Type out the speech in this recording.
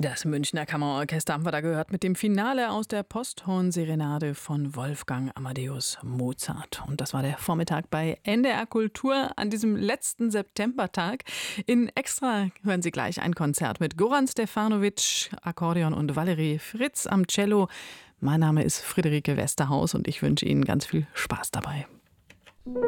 Das Münchner Kammerorchester haben wir da gehört mit dem Finale aus der Posthorn-Serenade von Wolfgang Amadeus Mozart. Und das war der Vormittag bei NDR Kultur an diesem letzten Septembertag. In Extra hören Sie gleich ein Konzert mit Goran Stefanovic, Akkordeon und Valerie Fritz am Cello. Mein Name ist Friederike Westerhaus und ich wünsche Ihnen ganz viel Spaß dabei.